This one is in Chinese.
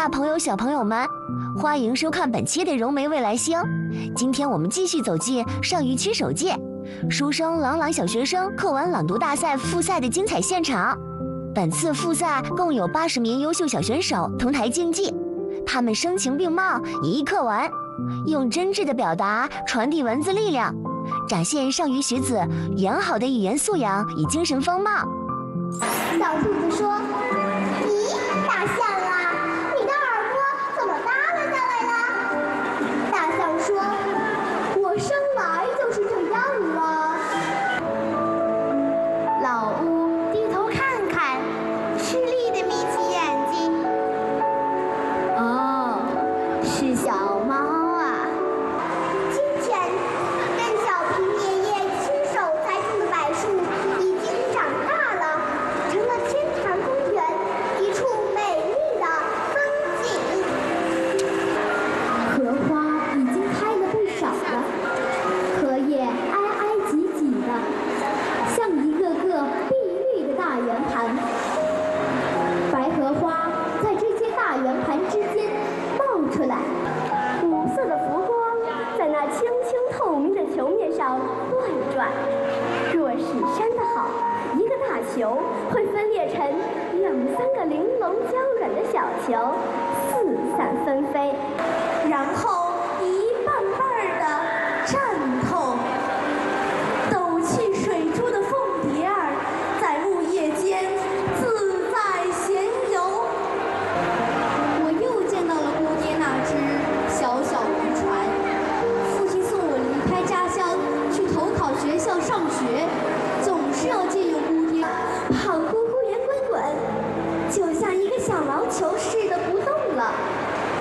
大朋友、小朋友们，欢迎收看本期的融媒未来星。今天我们继续走进上虞区首届书生朗朗小学生课文朗读大赛复赛的精彩现场。本次复赛共有80名优秀小选手同台竞技，他们声情并茂，一课文，用真挚的表达传递文字力量，展现上虞学子良好的语言素养与精神风貌。 小兔子说：“咦，大象啊，你的耳朵怎么耷拉下来了？”大象说：“我生来就是这样了。”老乌低头看看，吃力地眯起眼睛。哦，是小猫啊。今天跟小平爷爷亲手栽种的柏树已经长大了，成了天坛公园一处美丽的风景。荷花已经开了不少了，荷叶挨挨挤挤的，像一个个碧绿的大圆盘。白荷花在这些大圆盘之间冒出来，五色的浮光在那清清透明的球面上乱转。若是扇得好，一个大球会分裂成2-3个玲珑娇软的小球，四散纷飞，然后一瓣瓣地绽透。斗气水珠的凤蝶儿在木叶间自在闲游。我又见到了姑爹那只小小渔船。父亲送我离开家乡去投考学校上学，总是要借用姑爹，跑呼呼圆滚滚，就像一个小毛球似的。